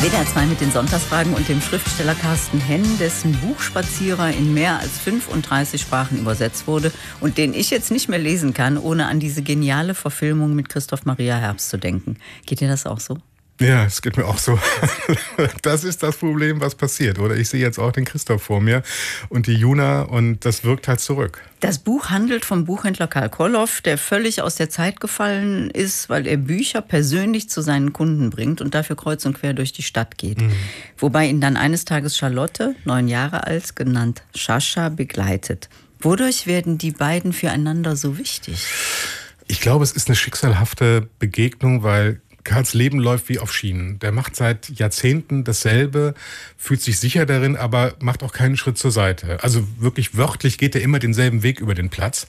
WDR 2 mit den Sonntagsfragen und dem Schriftsteller Carsten Henn, dessen Buchspazierer in mehr als 35 Sprachen übersetzt wurde und den ich jetzt nicht mehr lesen kann, ohne an diese geniale Verfilmung mit Christoph Maria Herbst zu denken. Geht dir das auch so? Ja, es geht mir auch so. Das ist das Problem, was passiert. Oder ich sehe jetzt auch den Christoph vor mir und die Juna und das wirkt halt zurück. Das Buch handelt vom Buchhändler Karl Kolloff, der völlig aus der Zeit gefallen ist, weil er Bücher persönlich zu seinen Kunden bringt und dafür kreuz und quer durch die Stadt geht. Wobei ihn dann eines Tages Charlotte, 9 Jahre alt, genannt Sascha, begleitet. Wodurch werden die beiden füreinander so wichtig? Ich glaube, es ist eine schicksalhafte Begegnung, weil Karls Leben läuft wie auf Schienen. Der macht seit Jahrzehnten dasselbe, fühlt sich sicher darin, aber macht auch keinen Schritt zur Seite. Also wirklich wörtlich geht er immer denselben Weg über den Platz.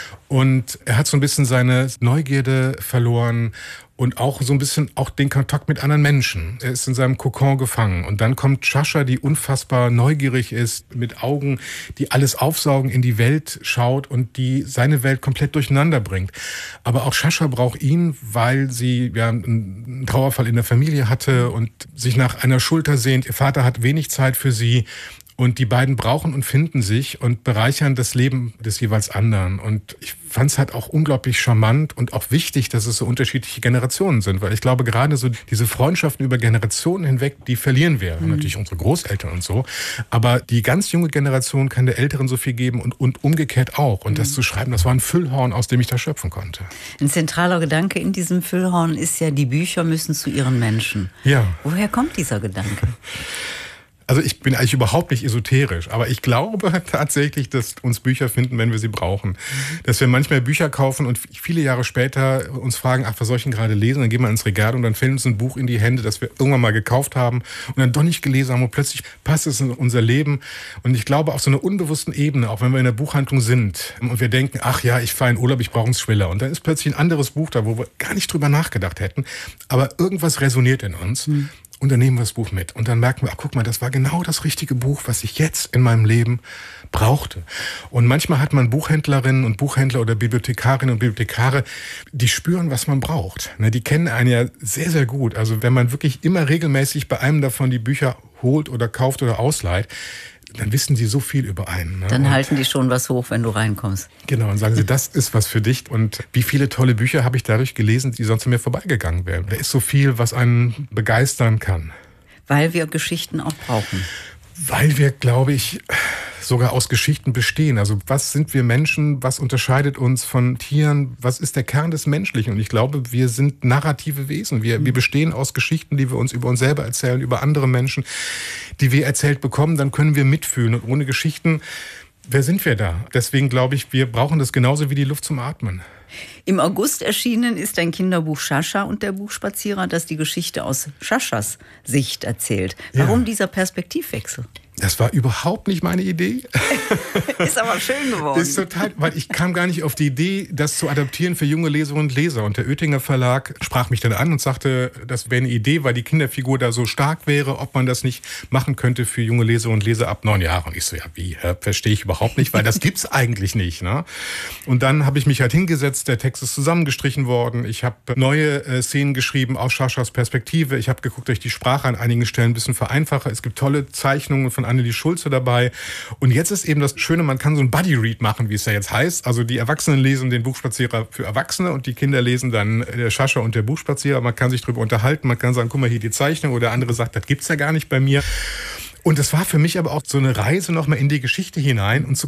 Und er hat so ein bisschen seine Neugierde verloren und auch so ein bisschen auch den Kontakt mit anderen Menschen. Er ist in seinem Kokon gefangen. Und dann kommt Sascha, die unfassbar neugierig ist, mit Augen, die alles aufsaugen, in die Welt schaut und die seine Welt komplett durcheinander bringt. Aber auch Sascha braucht ihn, weil sie ja einen Trauerfall in der Familie hatte und sich nach einer Schulter sehnt. Ihr Vater hat wenig Zeit für sie. Und die beiden brauchen und finden sich und bereichern das Leben des jeweils anderen. Und ich fand es halt auch unglaublich charmant und auch wichtig, dass es so unterschiedliche Generationen sind. Weil ich glaube, gerade so diese Freundschaften über Generationen hinweg, die verlieren wir. Natürlich unsere Großeltern und so. Aber die ganz junge Generation kann der Älteren so viel geben und umgekehrt auch. Und das zu schreiben, das war ein Füllhorn, aus dem ich da schöpfen konnte. Ein zentraler Gedanke in diesem Füllhorn ist ja, die Bücher müssen zu ihren Menschen. Ja. Woher kommt dieser Gedanke? Also ich bin eigentlich überhaupt nicht esoterisch, aber ich glaube tatsächlich, dass uns Bücher finden, wenn wir sie brauchen. Dass wir manchmal Bücher kaufen und viele Jahre später uns fragen, ach, was soll ich denn gerade lesen? Dann gehen wir ins Regal und dann fällt uns ein Buch in die Hände, das wir irgendwann mal gekauft haben und dann doch nicht gelesen haben und plötzlich passt es in unser Leben. Und ich glaube, auf so einer unbewussten Ebene, auch wenn wir in der Buchhandlung sind und wir denken, ach ja, ich fahre in Urlaub, ich brauche einen Thriller. Und dann ist plötzlich ein anderes Buch da, wo wir gar nicht drüber nachgedacht hätten, aber irgendwas resoniert in uns. Und dann nehmen wir das Buch mit. Und dann merken wir, ach, guck mal, das war genau das richtige Buch, was ich jetzt in meinem Leben brauchte. Und manchmal hat man Buchhändlerinnen und Buchhändler oder Bibliothekarinnen und Bibliothekare, die spüren, was man braucht. Die kennen einen ja sehr, sehr gut. Also wenn man wirklich immer regelmäßig bei einem davon die Bücher holt oder kauft oder ausleiht, dann wissen sie so viel über einen. Dann halten die schon was hoch, wenn du reinkommst. Genau, und sagen sie, das ist was für dich. Und wie viele tolle Bücher habe ich dadurch gelesen, die sonst an mir vorbeigegangen wären. Da ist so viel, was einen begeistern kann. Weil wir Geschichten auch brauchen. Weil wir, glaube ich, sogar aus Geschichten bestehen. Also was sind wir Menschen? Was unterscheidet uns von Tieren? Was ist der Kern des Menschlichen? Und ich glaube, wir sind narrative Wesen. Wir bestehen aus Geschichten, die wir uns über uns selber erzählen, über andere Menschen, die wir erzählt bekommen. Dann können wir mitfühlen. Und ohne Geschichten, wer sind wir da? Deswegen glaube ich, wir brauchen das genauso wie die Luft zum Atmen. Im August erschienen ist ein Kinderbuch Sascha und der Buchspazierer, das die Geschichte aus Saschas Sicht erzählt. Warum dieser Perspektivwechsel? Das war überhaupt nicht meine Idee. Ist aber schön geworden. Ist total, weil ich kam gar nicht auf die Idee, das zu adaptieren für junge Leserinnen und Leser. Und der Oettinger Verlag sprach mich dann an und sagte, das wäre eine Idee, weil die Kinderfigur da so stark wäre, ob man das nicht machen könnte für junge Leserinnen und Leser ab 9 Jahren. Und ich so, ja, wie? Verstehe ich überhaupt nicht, weil das gibt's eigentlich nicht. Ne? Und dann habe ich mich halt hingesetzt, der Text ist zusammengestrichen worden. Ich habe neue Szenen geschrieben aus Saschas Perspektive. Ich habe geguckt, dass ich die Sprache an einigen Stellen ein bisschen vereinfache. Es gibt tolle Zeichnungen von Annelie Schulze dabei. Und jetzt ist eben das Schöne, man kann so ein Buddy-Read machen, wie es ja jetzt heißt. Also die Erwachsenen lesen den Buchspazierer für Erwachsene und die Kinder lesen dann der Sascha und der Buchspazierer. Man kann sich drüber unterhalten, man kann sagen, guck mal, hier die Zeichnung. Oder der andere sagt, das gibt's ja gar nicht bei mir. Und das war für mich aber auch so eine Reise nochmal in die Geschichte hinein und zu